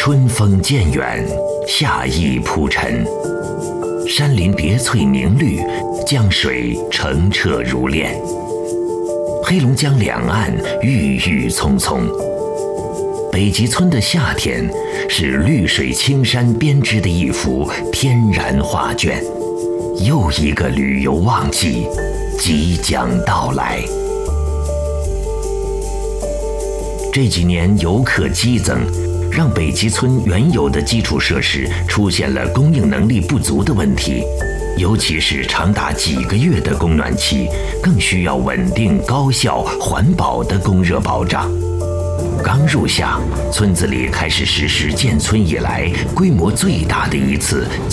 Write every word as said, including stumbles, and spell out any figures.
春风渐远，夏意铺陈，山林叠翠凝绿，江水澄澈如练。黑龙江两岸郁郁葱葱，北极村的夏天是绿水青山编织的一幅天然画卷。又一个旅游旺季即将到来。这几年游客激增，让北极村原有的基础设施出现了供应能力不足的问题，尤其是长达几个月的供暖期，更需要稳定、高效、环保的供热保障。刚入夏，村子里开始实施建村以来规模最大的一次